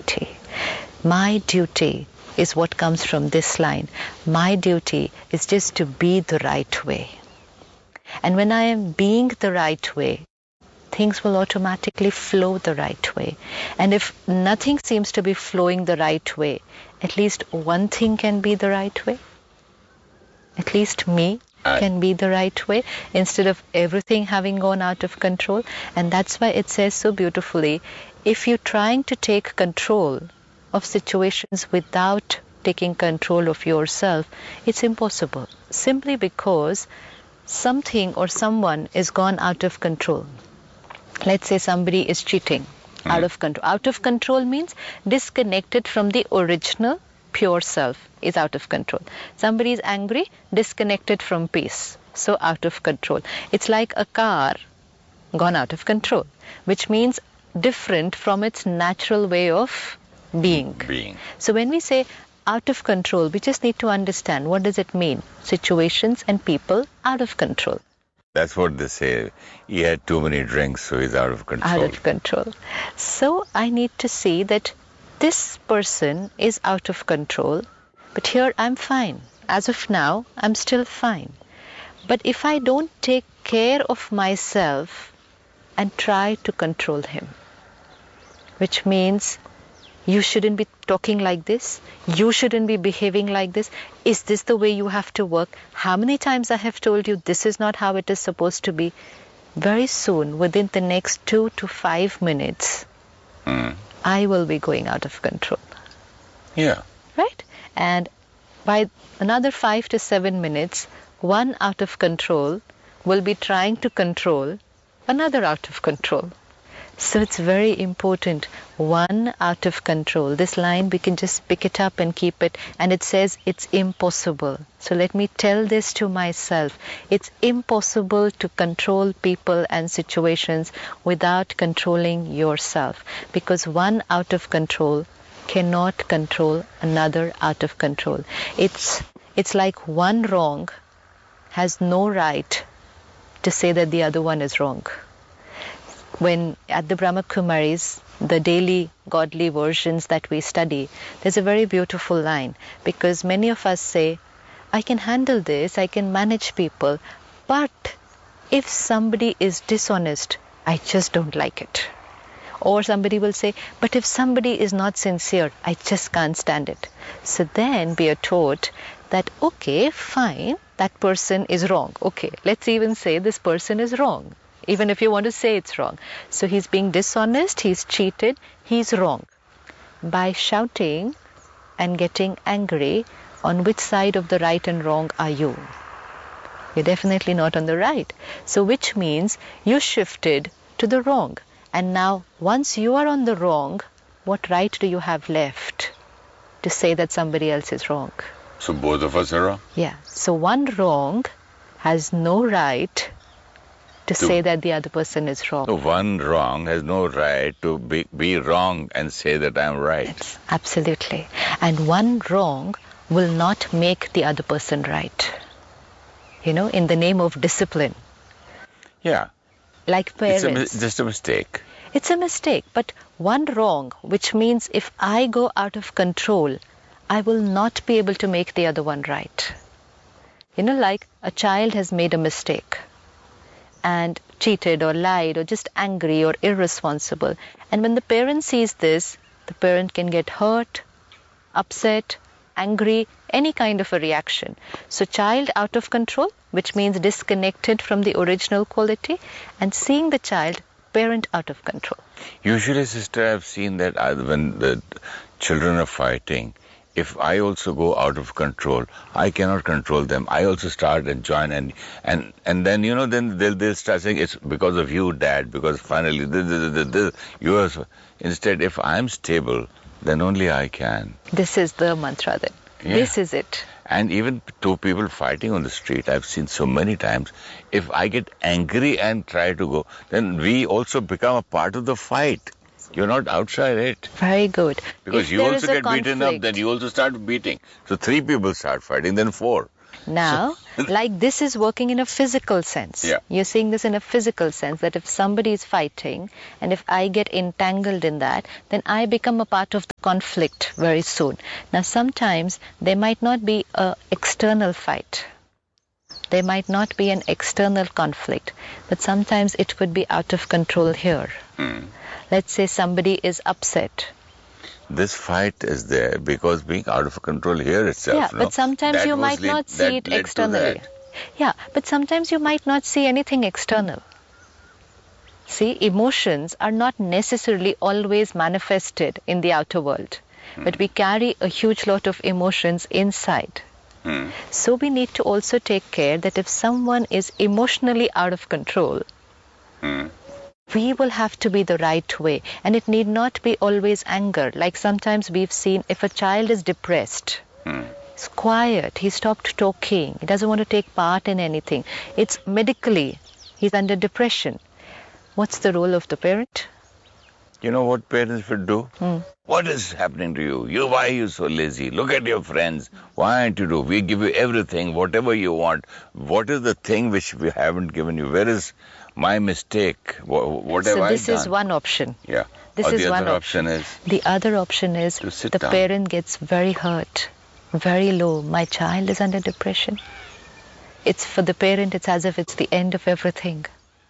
duty. My duty is what comes from this line. My duty is just to be the right way. And when I am being the right way, things will automatically flow the right way. And if nothing seems to be flowing the right way, at least one thing can be the right way. At least me can be the right way, instead of everything having gone out of control. And that's why it says so beautifully, if you're trying to take control of situations without taking control of yourself, it's impossible. Simply because something or someone is gone out of control. Let's say somebody is cheating, out of control. Out of control means disconnected from the original pure self, is out of control. Somebody is angry, disconnected from peace, so out of control. It's like a car gone out of control, which means different from its natural way of being. So when we say out of control, we just need to understand, what does it mean? Situations and people out of control. That's what they say. He had too many drinks, so he's out of control. Out of control. So I need to see that this person is out of control, but here I'm fine. As of now, I'm still fine. But if I don't take care of myself and try to control him, which means you shouldn't be talking like this, you shouldn't be behaving like this, is this the way you have to work? How many times I have told you this is not how it is supposed to be? Very soon, within the next 2 to 5 minutes, I will be going out of control. Yeah. Right? And by another 5 to 7 minutes, one out of control will be trying to control another out of control. So it's very important. One out of control. This line, we can just pick it up and keep it. And it says it's impossible. So let me tell this to myself. It's impossible to control people and situations without controlling yourself. Because one out of control cannot control another out of control. It's like one wrong has no right to say that the other one is wrong. When at the Brahma Kumaris, the daily godly versions that we study, there's a very beautiful line, because many of us say, I can handle this, I can manage people, but if somebody is dishonest, I just don't like it. Or somebody will say, but if somebody is not sincere, I just can't stand it. So then we are taught that, okay, fine, that person is wrong. Okay, let's even say this person is wrong. Even if you want to say it's wrong. So he's being dishonest, he's cheated, he's wrong. By shouting and getting angry, on which side of the right and wrong are you? You're definitely not on the right. So which means you shifted to the wrong. And now once you are on the wrong, what right do you have left to say that somebody else is wrong? So both of us are wrong? Yeah. So one wrong has no right to say that the other person is wrong. So one wrong has no right to be wrong and say that I'm right. Yes, absolutely. And one wrong will not make the other person right. You know, in the name of discipline. Yeah. Like parents. It's just a mistake. It's a mistake, but one wrong, which means if I go out of control, I will not be able to make the other one right. You know, like a child has made a mistake and cheated or lied or just angry or irresponsible. And when the parent sees this, the parent can get hurt, upset, angry, any kind of a reaction. So child out of control, which means disconnected from the original quality, and seeing the child, parent out of control. Usually, sister, I've seen that when the children are fighting, if I also go out of control, I cannot control them. I also start and join and then, you know, then they'll start saying, it's because of you, Dad, because finally this, yours. Instead, if I'm stable, then only I can. This is the mantra then. Yeah. This is it. And even two people fighting on the street, I've seen so many times, if I get angry and try to go, then we also become a part of the fight. You're not outside it. Very good. Because you also get beaten up, then you also start beating. So 3 people start fighting, then 4. Now, like this is working in a physical sense. Yeah. You're seeing this in a physical sense, that if somebody is fighting and if I get entangled in that, then I become a part of the conflict very soon. Now, sometimes there might not be an external fight. There might not be an external conflict, but sometimes it would be out of control here. Let's say somebody is upset. This fight is there because being out of control here itself. Yeah, no? but sometimes That you was might not see that it led to externally. that. Yeah, but sometimes you might not see anything external. See, emotions are not necessarily always manifested in the outer world, but we carry a huge lot of emotions inside. So we need to also take care that if someone is emotionally out of control, we will have to be the right way. And it need not be always anger. Like sometimes we've seen if a child is depressed, he's quiet, he stopped talking, he doesn't want to take part in anything. It's medically, he's under depression. What's the role of the parent? You know what parents would do? What is happening to you? Why are you so lazy? Look at your friends. Why aren't you do? We give you everything, whatever you want. What is the thing which we haven't given you? Where is my mistake? What have So I this done? is one option. Yeah. This or is the one other option is The other option is to sit the down. parent gets very hurt, very low. My child is under depression. It's for the parent, it's as if it's the end of everything.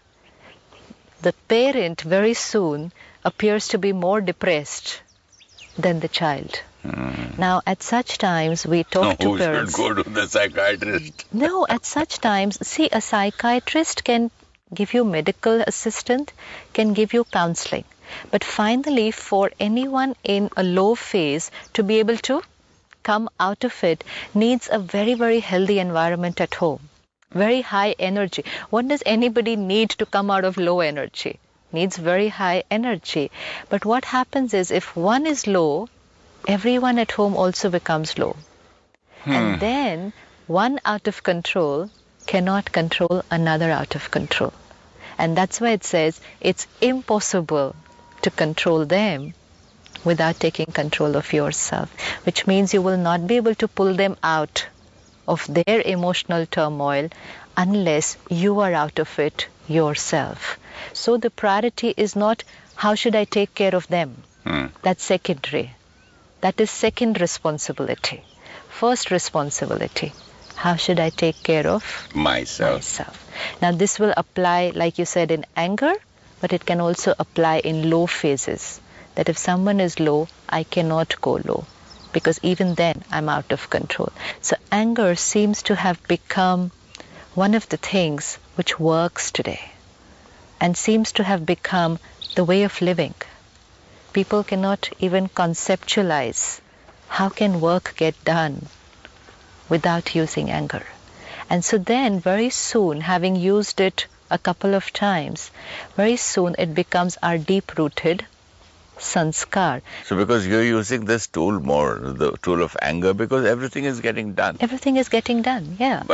The parent very soon appears to be more depressed than the child. Now, at such times, we talk to who parents. should go to the psychiatrist? No, at such times, see, a psychiatrist can give you medical assistance, can give you counseling. But finally, for anyone in a low phase to be able to come out of it, needs a very, very healthy environment at home. Very high energy. What does anybody need to come out of low energy? Needs very high energy. But what happens is if one is low, everyone at home also becomes low. And then one out of control cannot control another out of control. And that's why it says it's impossible to control them without taking control of yourself, which means you will not be able to pull them out of their emotional turmoil unless you are out of it yourself. So the priority is not how should I take care of them? That's secondary. That is second responsibility. First responsibility, how should I take care of myself? Now this will apply, like you said, in anger, but it can also apply in low phases. That if someone is low, I cannot go low, because even then I'm out of control. So anger seems to have become one of the things which works today and seems to have become the way of living. People cannot even conceptualize how can work get done without using anger. And so then very soon, having used it a couple of times, very soon it becomes our deep-rooted sanskar. So because you're using this tool more, the tool of anger, because everything is getting done. Everything is getting done, yeah.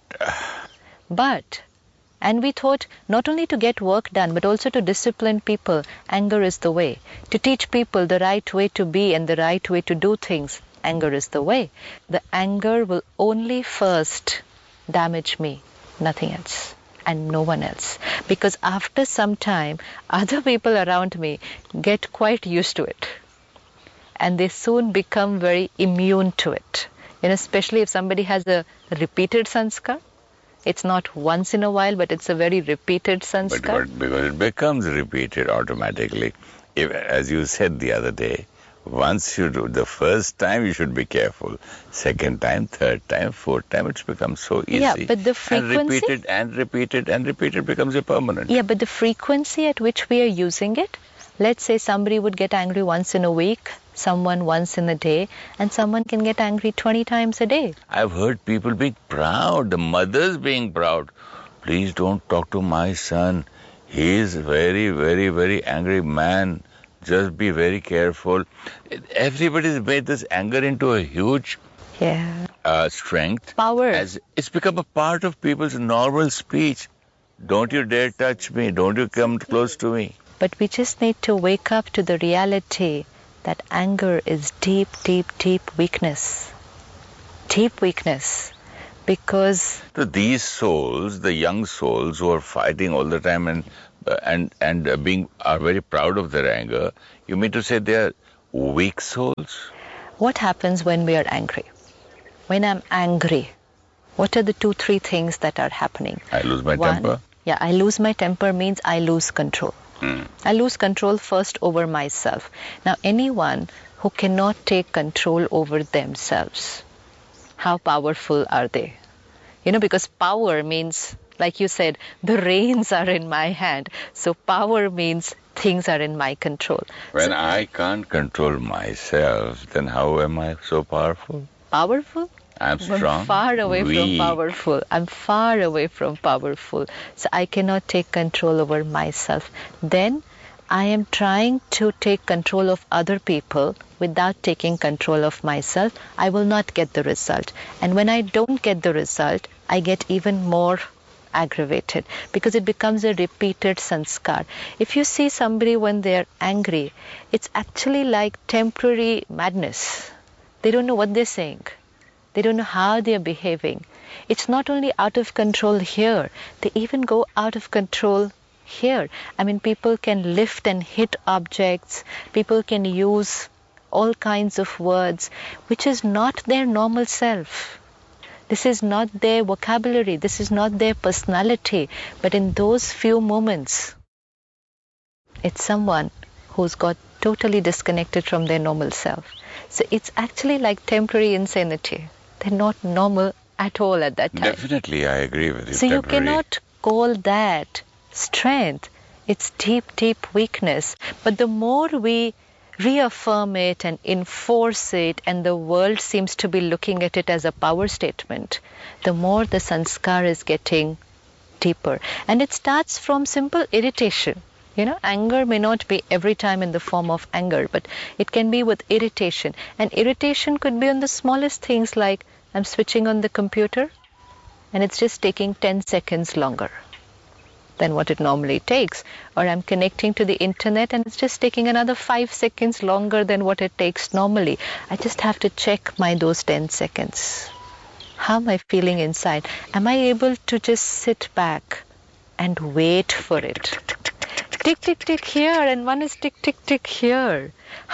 But, and we thought not only to get work done, but also to discipline people, anger is the way. To teach people the right way to be and the right way to do things, anger is the way. The anger will only first damage me, nothing else, and no one else. Because after some time, other people around me get quite used to it. And they soon become very immune to it. You know, especially if somebody has a repeated sanskar. It's not once in a while, but it's a very repeated sanskar. But because it becomes repeated automatically. If, as you said the other day, once you do the first time, you should be careful. Second time, third time, fourth time, it's become so easy. Yeah, but the frequency... And repeated and repeated and repeated becomes a permanent. Yeah, but the frequency at which we are using it, let's say somebody would get angry once in a week, someone once in a day, and someone can get angry 20 times a day. I've heard people being proud, the mothers being proud. Please don't talk to my son. He is very, very, very angry man. Just be very careful. Everybody's made this anger into a huge strength. Power. As it's become a part of people's normal speech. Don't you dare touch me. Don't you come close to me. But we just need to wake up to the reality that anger is deep, deep, deep weakness. Deep weakness. because So these souls, the young souls who are fighting all the time and being are very proud of their anger, you mean to say they are weak souls? what happens when we are angry? When I'm angry, what are the 2-3 things that are happening? I lose my One, temper. Yeah, I lose my temper means I lose control. Hmm. I lose control first over myself. Now, anyone who cannot take control over themselves, how powerful are they? Because power means, like you said, the reins are in my hand. So power means things are in my control. When So, I can't control myself, then how am I so powerful? powerful? I'm strong. I'm far away from weak. powerful. I'm far away from powerful. So I cannot take control over myself. Then I am trying to take control of other people without taking control of myself. I will not get the result. And when I don't get the result, I get even more aggravated because it becomes a repeated sanskar. If you see somebody when they're angry, it's actually like temporary madness. They don't know what they're saying. They don't know how they are behaving. It's not only out of control here, they even go out of control here. I mean, people can lift and hit objects, people can use all kinds of words, which is not their normal self. This is not their vocabulary, this is not their personality, but in those few moments, it's someone who's got totally disconnected from their normal self. So it's actually like temporary insanity. They're not normal at all at that time. Definitely, I agree with you. So you temporary. cannot call that strength. It's deep, deep weakness. But the more we reaffirm it and enforce it, and the world seems to be looking at it as a power statement, the more the sanskar is getting deeper. And it starts from simple irritation. Anger may not be every time in the form of anger, but it can be with irritation. And irritation could be on the smallest things, like I'm switching on the computer and it's just taking 10 seconds longer than what it normally takes. Or I'm connecting to the internet and it's just taking another 5 seconds longer than what it takes normally. I just have to check those 10 seconds. How am I feeling inside? Am I able to just sit back and wait for it? Tick, tick, tick here, and one is tick, tick, tick here.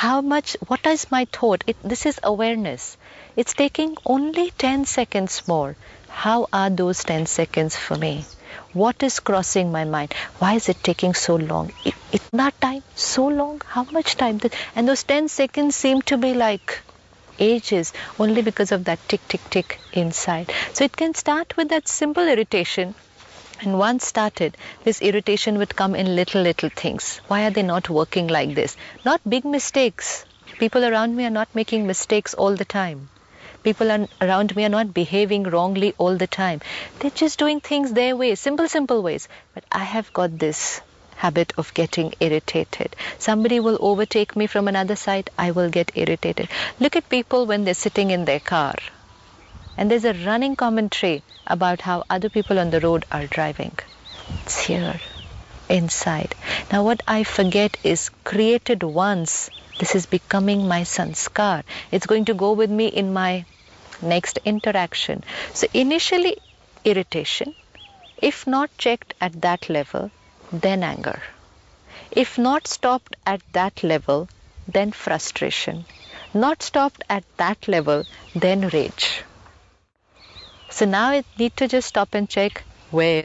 What is my thought? This is awareness. It's taking only 10 seconds more. How are those 10 seconds for me? What is crossing my mind? Why is it taking so long? Itna time? So long? How much time? And those 10 seconds seem to be like ages, only because of that tick, tick, tick inside. So it can start with that simple irritation. And once started, this irritation would come in little things. Why are they not working like this? Not big mistakes. People around me are not making mistakes all the time. People around me are not behaving wrongly all the time. They're just doing things their way, simple ways. But I have got this habit of getting irritated. Somebody will overtake me from another side, I will get irritated. Look at people when they're sitting in their car. And there's a running commentary about how other people on the road are driving. It's here, inside. Now what I forget is, created once, this is becoming my sanskar. It's going to go with me in my next interaction. So initially irritation, if not checked at that level, then anger. If not stopped at that level, then frustration. Not stopped at that level, then rage. So now I need to just stop and check where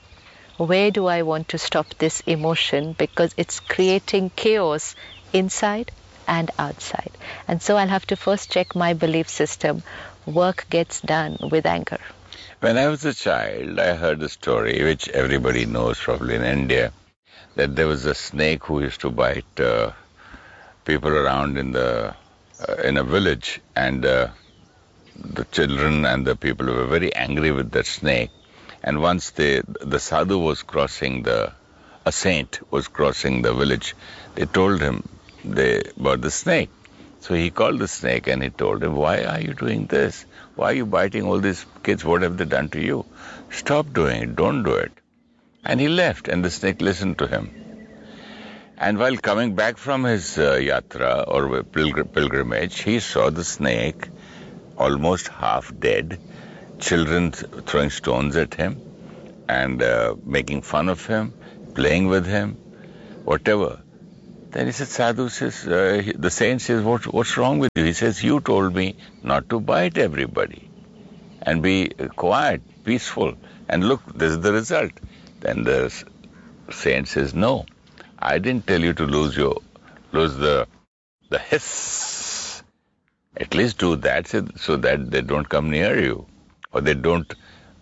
do I want to stop this emotion, because it's creating chaos inside and outside. And so I'll have to first check my belief system. Work gets done with anger. When I was a child, I heard a story which everybody knows probably in India, that there was a snake who used to bite people around in a village, and the children and the people were very angry with that snake. And once the sadhu was crossing a saint was crossing the village, they told him about the snake. So he called the snake and he told him, why are you doing this? Why are you biting all these kids? What have they done to you? Stop doing it. Don't do it. And he left, and the snake listened to him. And while coming back from his yatra or pilgrimage, he saw the snake almost half dead, children throwing stones at him and making fun of him, playing with him, whatever. Then he said, Sadhu says, the saint says, what's wrong with you? He says, you told me not to bite everybody and be quiet, peaceful. And look, this is the result. Then the saint says, no, I didn't tell you to lose the hiss. At least do that so that they don't come near you or they don't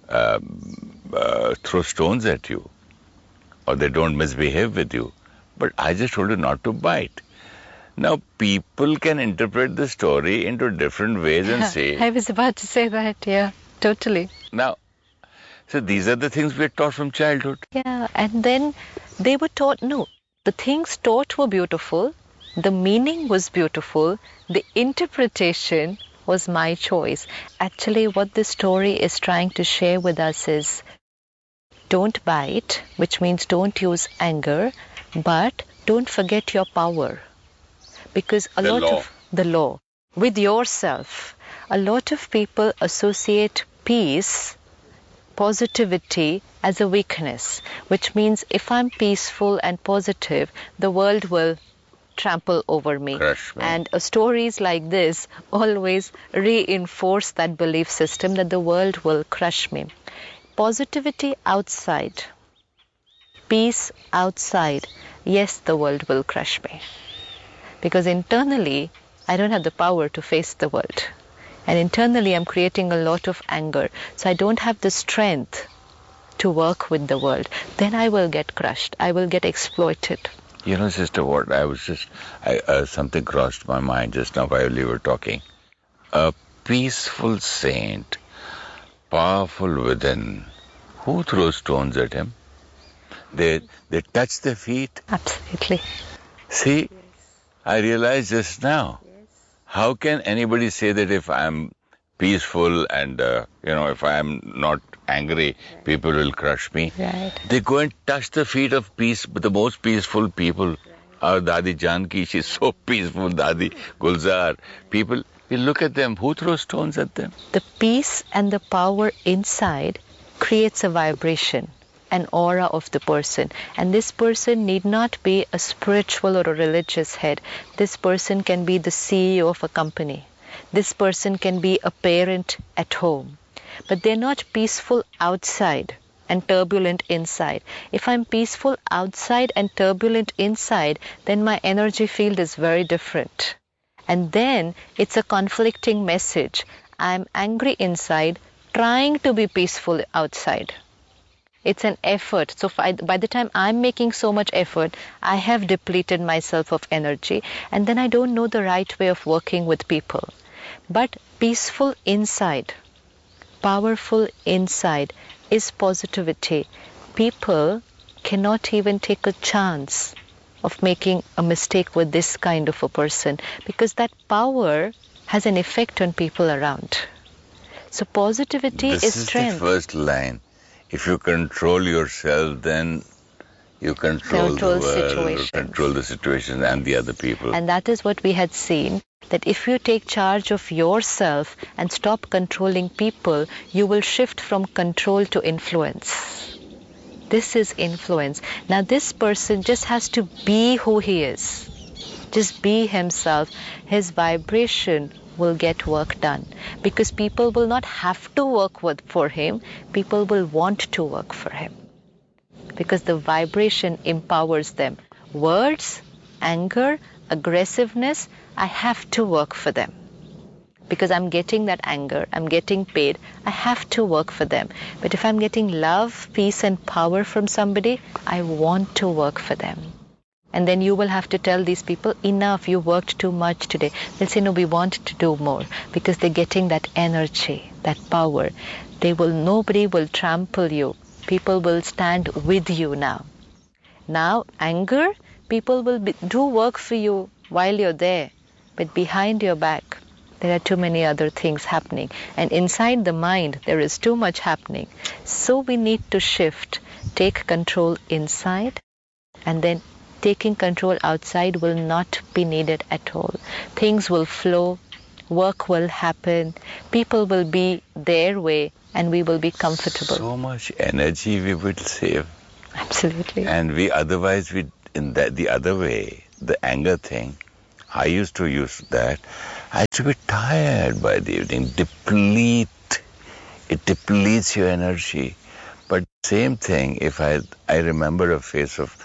throw stones at you or they don't misbehave with you. But I just told you not to bite. Now, people can interpret the story into different ways and say... I was about to say that, yeah, totally. Now, so these are the things we are taught from childhood. Yeah, and then they were taught, no, the things taught were beautiful, the meaning was beautiful, the interpretation was my choice. Actually, what this story is trying to share with us is, don't bite, which means don't use anger, but don't forget your power. Because a lot of the law with yourself, a lot of people associate peace, positivity as a weakness, which means if I'm peaceful and positive, the world will trample over me. Crush me. And stories like this always reinforce that belief system that the world will crush me. Positivity outside, peace outside, yes, the world will crush me. Because internally, I don't have the power to face the world. And internally, I'm creating a lot of anger. So I don't have the strength to work with the world. Then I will get crushed. I will get exploited. You know, sister, what something crossed my mind just now while you were talking. A peaceful saint, powerful within, who throws stones at him? They touch their feet. Absolutely. See, I realized just now, how can anybody say that if I'm peaceful and, if I'm not angry, people will crush me? Right. They go and touch the feet of peace, the most peaceful people. Our Dadi Janki, she's so peaceful, Dadi Gulzar. People, we look at them, who throws stones at them? The peace and the power inside creates a vibration, an aura of the person. And this person need not be a spiritual or a religious head. This person can be the CEO of a company. This person can be a parent at home. But they're not peaceful outside and turbulent inside. If I'm peaceful outside and turbulent inside, then my energy field is very different. And then it's a conflicting message. I'm angry inside, trying to be peaceful outside. It's an effort. So by the time I'm making so much effort, I have depleted myself of energy, and then I don't know the right way of working with people. But peaceful inside, powerful inside is positivity. People cannot even take a chance of making a mistake with this kind of a person, because that power has an effect on people around. So positivity is strength. This is the first line. If you control yourself, then you control the world, you control the situation and the other people. And that is what we had seen, that if you take charge of yourself and stop controlling people, you will shift from control to influence. This is influence. Now this person just has to be who he is. Just be himself. His vibration will get work done, because people will not have to work for him, people will want to work for him, because the vibration empowers them. Words, anger, aggressiveness, I have to work for them, because I'm getting that anger, I'm getting paid, I have to work for them. But if I'm getting love, peace and power from somebody, I want to work for them. And then you will have to tell these people, enough, you worked too much today. They'll say, no, we want to do more, because they're getting that energy, that power. Nobody will trample you. People will stand with you now. Now, anger, people will do work for you while you're there. But behind your back, there are too many other things happening. And inside the mind, there is too much happening. So we need to shift, take control inside, and then taking control outside will not be needed at all. Things will flow, work will happen, people will be their way, and we will be comfortable. So much energy we would save. Absolutely. And the other way, the anger thing, I used to use that. I used to be tired by the evening, it depletes your energy. But same thing, if I remember a face of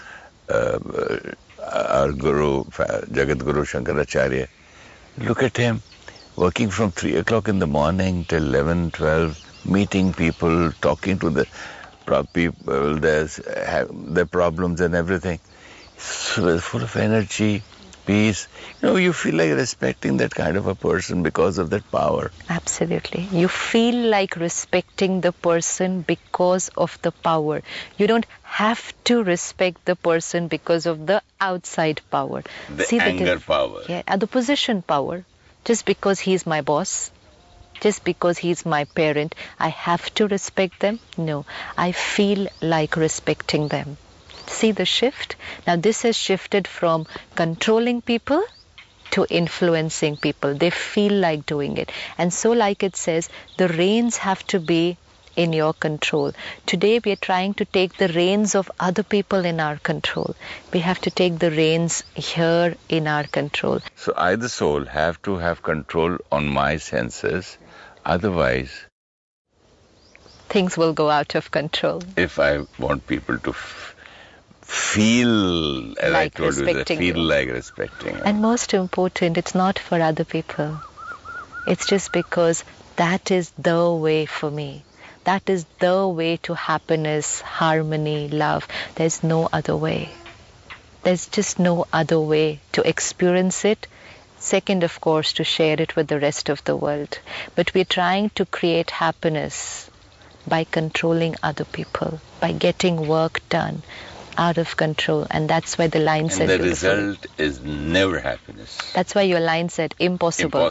our Guru, Jagat Guru Shankaracharya, look at him, working from 3 o'clock in the morning till 11, 12, meeting people, talking to the people, their problems and everything. So full of energy, peace. You feel like respecting that kind of a person because of that power. Absolutely. You feel like respecting the person because of the power. You don't have to respect the person because of the outside power. The anger power. Yeah, the position power. Just because he's my boss, just because he's my parent, I have to respect them? No, I feel like respecting them. See the shift? Now this has shifted from controlling people to influencing people. They feel like doing it. And so like it says, the reins have to be in your control. Today we are trying to take the reins of other people in our control. We have to take the reins here in our control. So I, the soul, have to have control on my senses. Otherwise, things will go out of control. If I want people to feel, as like I told you, they feel you. like respecting. And most important, it's not for other people. It's just because that is the way for me. That is the way to happiness, harmony, love. There's no other way. There's just no other way to experience it. Second, of course, to share it with the rest of the world. But we're trying to create happiness by controlling other people, by getting work done out of control. And that's why the line said the result is never happiness. That's why your line said impossible.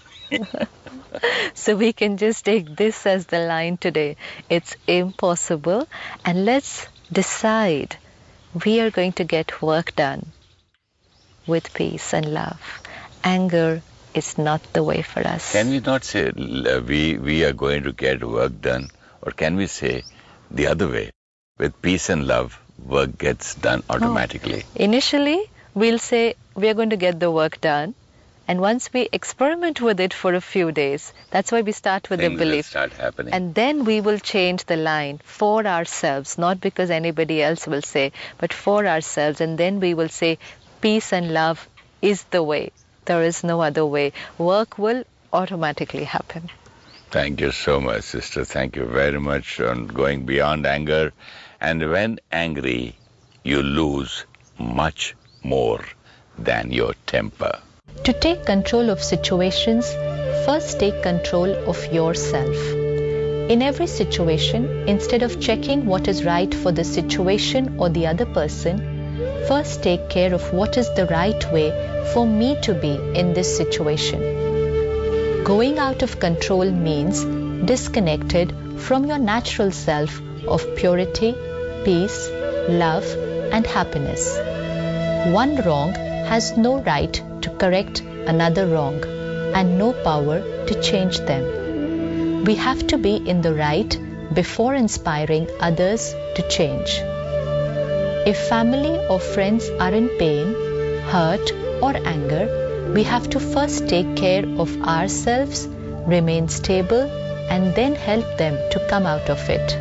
So we can just take this as the line today. It's impossible. And let's decide we are going to get work done with peace and love. Anger is not the way for us. Can we not say we are going to get work done? Or can we say the other way? With peace and love, work gets done automatically. Initially, we'll say we are going to get the work done. And once we experiment with it for a few days, that's why we start with the belief. Start happening. And then we will change the line for ourselves, not because anybody else will say, but for ourselves. And then we will say, peace and love is the way. There is no other way. Work will automatically happen. Thank you so much, sister. Thank you very much on going beyond anger. And when angry, you lose much more than your temper. To take control of situations, first take control of yourself. In every situation, instead of checking what is right for the situation or the other person, first take care of what is the right way for me to be in this situation. Going out of control means disconnected from your natural self of purity, peace, love, and happiness. One wrong has no right to correct another wrong and no power to change them. We have to be in the right before inspiring others to change. If family or friends are in pain, hurt, or anger, we have to first take care of ourselves, remain stable, and then help them to come out of it.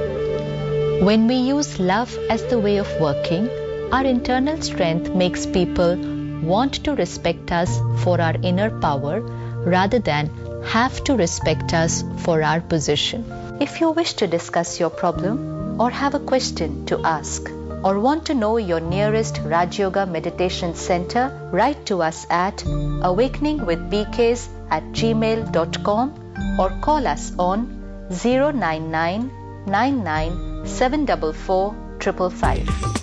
When we use love as the way of working, our internal strength makes people want to respect us for our inner power rather than have to respect us for our position. If you wish to discuss your problem or have a question to ask or want to know your nearest Raj Yoga Meditation Center, write to us at awakeningwithbks@gmail.com or call us on 099 99 744 555.